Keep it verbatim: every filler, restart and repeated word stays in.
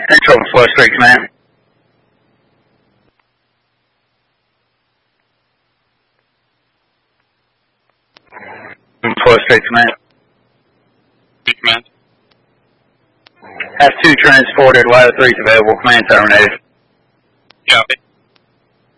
Control four Street Command. four Street Command. Street Command. Have two transported, ladder three's available, command terminated. Copy.